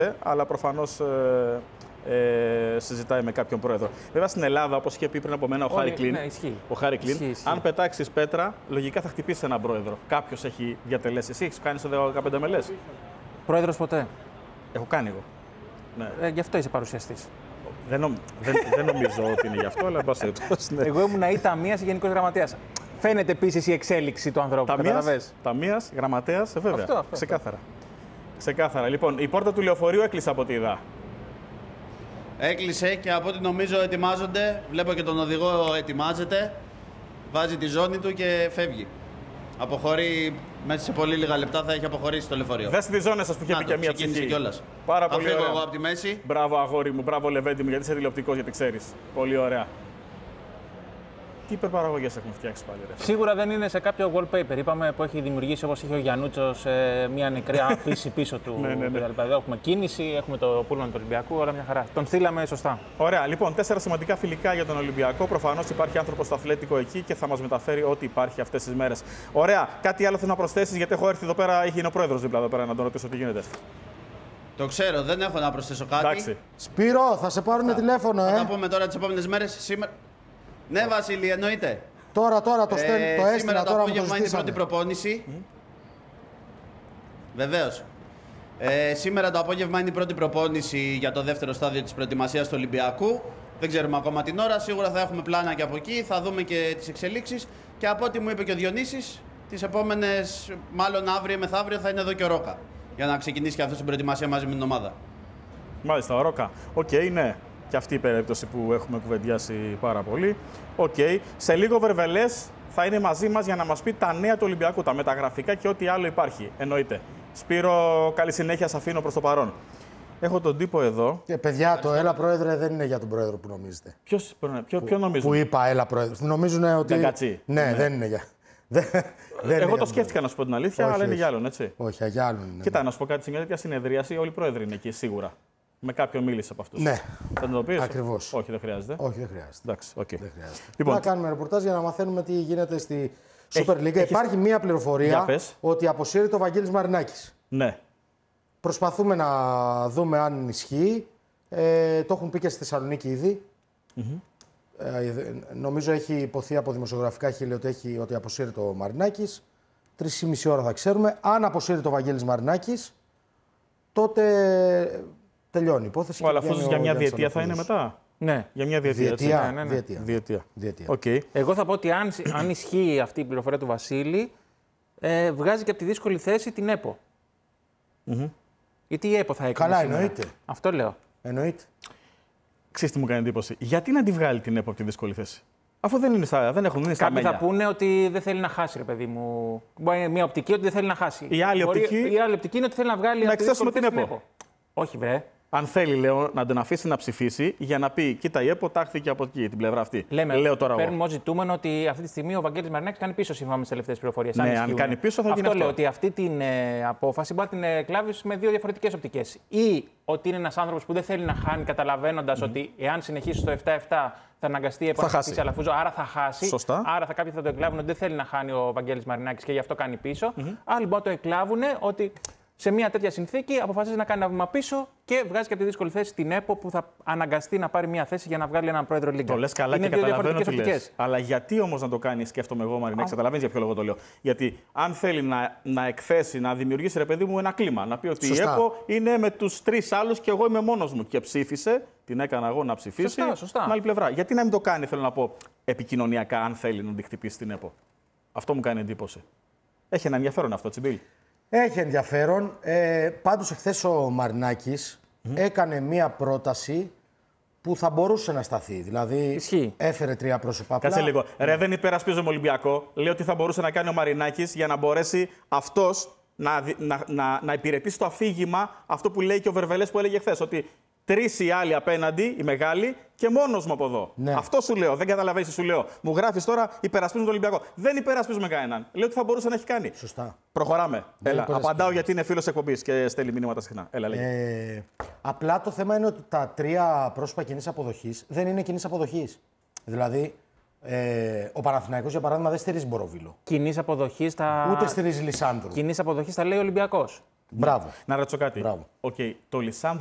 αλλά προφανώς συζητάει με κάποιον πρόεδρο. Βέβαια στην Ελλάδα, όπως είχε πει πριν από μένα ο Χάρη Κλίν, αν πετάξεις πέτρα, λογικά θα χτυπήσει έναν πρόεδρο. Κάποιος έχει διατελέσει. Εσύ έχεις κάνει σε 15 μελές? Πρόεδρος ποτέ? Έχω κάνει εγώ. Ναι. Γι' αυτό είσαι παρουσιαστής. Δεν νομίζω ότι είναι γι' αυτό, αλλά μπας έτσι. Ναι. Εγώ ήμουν ή ταμείας ή γενικός γραμματέας. Φαίνεται επίσης η εξέλιξη του ανθρώπου. Ταμείας, γραμματέας, βέβαια. Αυτό. Ξεκάθαρα. Λοιπόν, η πόρτα του λεωφορείου έκλεισε από ό,τι είδα. Έκλεισε και από ό,τι νομίζω ετοιμάζονται. Βλέπω και τον οδηγό ετοιμάζεται. Βάζει τη ζώνη του και φεύγει. Αποχωρεί μέσα σε πολύ λίγα λεπτά, θα έχει αποχωρήσει το λεωφορείο. Δες τη ζώνη σας που είχε πει και μία ψυχή. Κιόλας. Πάρα πολύ ωραία. Θα φύγω εγώ από τη μέση. Μπράβο αγόρι μου, μπράβο Λεβέντη μου, γιατί είσαι τηλεοπτικός, γιατί ξέρεις. Πολύ ωραία. Τι υπερπαραγωγές έχουμε φτιάξει πάλι, ρε? Σίγουρα δεν είναι σε κάποιο wallpaper. Είπαμε που έχει δημιουργήσει, όπως είχε ο Γιαννούτσος, μια νεκρή αφήση πίσω του. Ναι. Εδώ έχουμε κίνηση, έχουμε το πούλμαν του Ολυμπιακού, όλα μια χαρά. Τον στείλαμε σωστά. Ωραία, λοιπόν, 4 σημαντικά φιλικά για τον Ολυμπιακό. Προφανώς υπάρχει άνθρωπος στο Αθλέτικο εκεί και θα μας μεταφέρει ό,τι υπάρχει αυτές τις μέρες. Ωραία, κάτι άλλο θες να προσθέσεις? Γιατί έχω έρθει εδώ πέρα, είναι ο πρόεδρος δίπλα εδώ πέρα, να τον ρωτήσω τι γίνεται. Το ξέρω, δεν έχω να προσθέσω κάτι. Εντάξει. Σπύρο, θα σε πάρουν τηλέφωνο, Θα τα πούμε τώρα τις επόμενες μέρες. Σήμερα. Ναι, Βασίλη, εννοείται. Τώρα το έστειλα. Σήμερα το απόγευμα είναι η πρώτη προπόνηση. Βεβαίως. Σήμερα το απόγευμα είναι η πρώτη προπόνηση για το δεύτερο στάδιο της προετοιμασίας του Ολυμπιακού. Δεν ξέρουμε ακόμα την ώρα. Σίγουρα θα έχουμε πλάνα και από εκεί. Θα δούμε και τις εξελίξεις. Και από ό,τι μου είπε και ο Διονύσης, τις επόμενες, μάλλον αύριο μεθαύριο, θα είναι εδώ και ο Ρόκα. Για να ξεκινήσει και αυτό την προετοιμασία μαζί με την ομάδα. Μάλιστα, ο Ρόκα. Οκ, ναι. Και αυτή η περίπτωση που έχουμε κουβεντιάσει πάρα πολύ. Οκ. Σε λίγο Βερβελές θα είναι μαζί μας για να μας πει τα νέα του Ολυμπιακού, τα μεταγραφικά και ό,τι άλλο υπάρχει. Εννοείται. Σπύρο, καλή συνέχεια, σας αφήνω προς το παρόν. Έχω τον τύπο εδώ. Παιδιά, το έλα πρόεδρε δεν είναι για τον πρόεδρο που νομίζετε. Ποιο νομίζουν? Που είπα έλα πρόεδρε. Νομίζουν ότι. Ναι, δεν είναι για. Εγώ το σκέφτηκα να σου πω την αλήθεια, αλλά είναι για άλλον, έτσι. Όχι, για άλλον είναι. Κοίτα, να σου πω κάτι, σε μια τέτοια συνεδρίαση όλοι οι πρόεδροι είναι εκεί σίγουρα. Με κάποιον μίλησε από αυτούς. Ναι. Θα το πεις? Ακριβώς. Όχι, δεν χρειάζεται. Όχι, δεν χρειάζεται. Εντάξει, okay. Δεν χρειάζεται. Λοιπόν, να κάνουμε ρεπορτάζ για να μαθαίνουμε τι γίνεται στη Super League. Υπάρχει μία πληροφορία ότι αποσύρεται ο Βαγγέλης Μαρινάκης. Ναι. Προσπαθούμε να δούμε αν ισχύει. Το έχουν πει και στη Θεσσαλονίκη ήδη. Νομίζω έχει υποθεί από δημοσιογραφικά χείλη ότι αποσύρεται ο Μαρινάκης. 3,5 ώρα θα ξέρουμε. Αν αποσύρεται ο Βαγγέλης Μαρινάκης, τότε τελειώνει η υπόθεση. Αλλά αυτό για μια διετία θα είναι μετά. Ναι. Για μια διετία. Διετία. Okay. Εγώ θα πω ότι αν ισχύει αυτή η πληροφορία του Βασίλη, βγάζει και από τη δύσκολη θέση την ΕΠΟ. Γιατί η ΕΠΟ θα έκανε. Καλά, εννοείται. Αυτό λέω. Εννοείται. Ξέρεις τι μου κάνει εντύπωση? Γιατί να τη βγάλει την ΕΠΟ από τη δύσκολη θέση? Αφού δεν είναι στα μέλια. Κάποιοι θα πούνε ότι δεν θέλει να χάσει, ρε παιδί μου. Μπορεί να είναι μια οπτική ότι δεν θέλει να χάσει. Η άλλη οπτική είναι ότι θέλει να βγάλει. Να εκθέσουμε την ΕΠΟ. Όχι, βρε. Αν θέλει, λέω, να την αφήσει να ψηφίσει για να πει: κοίτα, η ΕΠΟ τάχθηκε από εκεί, την πλευρά αυτή. Λέω τώρα παίρνουμε ως ζητούμενο ότι αυτή τη στιγμή ο Βαγγέλης Μαρινάκης κάνει πίσω σύμφωνα με τις τελευταίες πληροφορίες. Ναι, αν κάνει πίσω θα γίνει αυτό. Λέω ότι αυτή την απόφαση μπορεί να την κλάβει με δύο διαφορετικές οπτικές. Ή ότι είναι ένας άνθρωπος που δεν θέλει να χάνει, καταλαβαίνοντας ότι εάν συνεχίσει στο 7-7 θα αναγκαστεί επαναστατήσει Αλαφούζο, άρα θα χάσει. Σωστά. Άρα κάποιοι θα το εκλάβουν ότι δεν θέλει να χάνει ο Βαγγέλης Μαρινάκης και γι' αυτό κάνει πίσω. Άλλοι μπορεί να το εκλάβουν ότι σε μια τέτοια συνθήκη αποφασίζει να κάνει ένα βήμα πίσω και βγάζει και από τη δύσκολη θέση την ΕΠΟ που θα αναγκαστεί να πάρει μια θέση για να βγάλει έναν πρόεδρο Λίγκα. Το λες καλά και καταλαβαίνω τι λες. Αλλά γιατί όμως να το κάνει, σκέφτομαι εγώ, Μαρινάκη, καταλαβαίνεις για ποιο λόγο το λέω. Γιατί αν θέλει να εκθέσει, να δημιουργήσει, ρε παιδί μου, ένα κλίμα, να πει ότι η ΕΠΟ είναι με τους τρεις άλλους και εγώ είμαι μόνος μου και ψήφισε, την έκανα εγώ να ψηφίσει. Σωστά. Με άλλη πλευρά. Γιατί να μην το κάνει, θέλω να πω, επικοινωνιακά, αν θέλει να την χτυπήσει την ΕΠΟ. Αυτό μου κάνει εντύπωση. Έχει ένα ενδιαφέρον αυτό, Τσιμπίλ. Έχει ενδιαφέρον. Πάντως, εχθές ο Μαρινάκης έκανε μία πρόταση που θα μπορούσε να σταθεί. Δηλαδή, έφερε τρία πρόσωπα. Κάτσε λίγο. Ρε, δεν υπερασπίζομαι Ολυμπιακό. Λέω ότι θα μπορούσε να κάνει ο Μαρινάκης για να μπορέσει αυτός να υπηρετήσει το αφήγημα αυτό που λέει και ο Βερβελές που έλεγε χθες. Ότι τρεις οι άλλοι απέναντι, οι μεγάλοι, και μόνος μου από εδώ. Ναι. Αυτό σου λέω. Δεν καταλαβαίνεις τι σου λέω. Μου γράφεις τώρα υπερασπίζουμε τον Ολυμπιακό. Δεν υπερασπίζουμε κανέναν. Λέω ότι θα μπορούσε να έχει κάνει. Σωστά. Προχωράμε. Έλα. Απαντάω γιατί είναι φίλος εκπομπής και στέλνει μηνύματα συχνά. Έλα, απλά το θέμα είναι ότι τα τρία πρόσωπα κοινής αποδοχής δεν είναι κοινής αποδοχής. Δηλαδή, ο Παναθηναϊκός, για παράδειγμα, δεν στηρίζει Μποροβίλο. Κοινής αποδοχής ούτε στηρίζει Λισάνδρου. Κοινής αποδοχής τα λέει ο Ολυμπιακός. Μπράβο. Να ρωτήσω κάτι. Μπράβο. Το Λισάνδρο